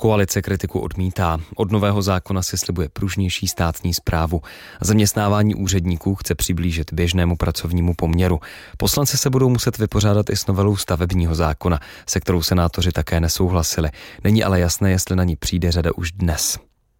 Koalice kritiku odmítá. Od nového zákona si slibuje pružnější státní správu. Zaměstnávání úředníků chce přiblížit běžnému pracovnímu poměru. Poslanci se budou muset vypořádat i s novelou stavebního zákona, se kterou senátoři také nesouhlasili. Není ale jasné, jestli na ní přijde řada už dnes.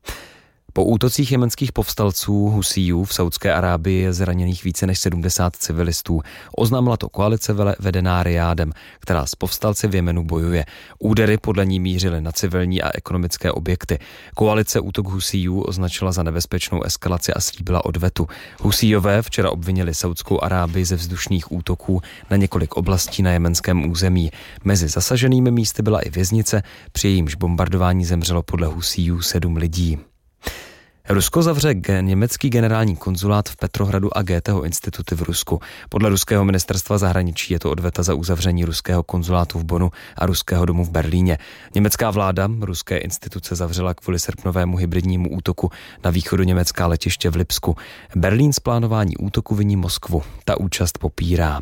Po útocích jemenských povstalců Husijů v Saudské Arábii je zraněných více než 70 civilistů. Oznámila to koalice vedená Rijádem, která s povstalci v Jemenu bojuje. Údery podle ní mířily na civilní a ekonomické objekty. Koalice útok Husijů označila za nebezpečnou eskalaci a slíbila odvetu. Husijové včera obvinili Saudskou Arábii ze vzdušných útoků na několik oblastí na jemenském území. Mezi zasaženými místy byla i věznice, při jejímž bombardování zemřelo podle Husijů 7 lidí. Rusko zavře německý generální konzulát v Petrohradu a Goetheho instituty v Rusku. Podle ruského ministerstva zahraničí je to odveta za uzavření ruského konzulátu v Bonnu a ruského domu v Berlíně. Německá vláda ruské instituce zavřela kvůli srpnovému hybridnímu útoku na východoněmecká letiště v Lipsku. Berlín z plánování útoku viní Moskvu. Ta účast popírá.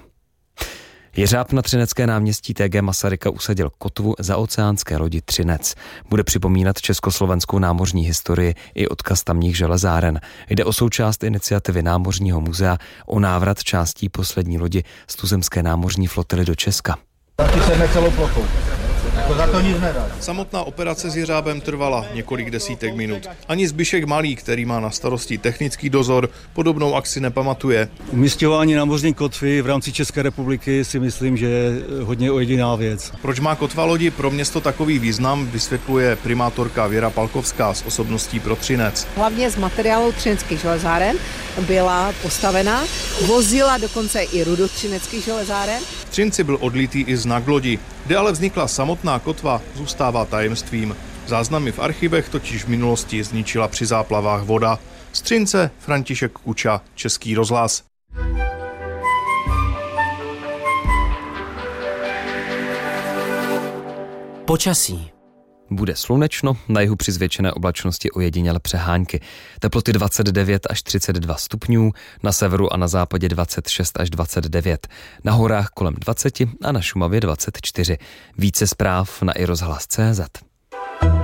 Jeřáb na Třinecké náměstí TG Masaryka usadil kotvu za oceánské lodi Třinec. Bude připomínat československou námořní historii i odkaz tamních železáren. Jde o součást iniciativy Námořního muzea o návrat částí poslední lodi z tuzemské námořní flotily do Česka. Celou plochou. Za to nic nedá. Samotná operace s jeřábem trvala několik desítek minut. Ani Zbyšek Malý, který má na starosti technický dozor, podobnou akci nepamatuje. Umisťování námořní kotvy v rámci České republiky si myslím, že je hodně ojediná věc. Proč má kotva lodi pro město takový význam, vysvětluje primátorka Věra Palkovská z Osobností pro Třinec. Hlavně z materiálu třineckých železáren byla postavena, vozila dokonce i rudu třineckých železáren. V Třinci byl odlitý i znak lodi. Kde ale vznikla samotná kotva, zůstává tajemstvím. Záznamy v archivech totiž v minulosti zničila při záplavách voda. Z Třince František Kuča, Český rozhlas. Počasí. Bude slunečno, na jihu při zvětšené oblačnosti ojediněle přehánky. Teploty 29 až 32 stupňů, na severu a na západě 26 až 29. Na horách kolem 20 a na Šumavě 24. Více zpráv na iRozhlas.cz.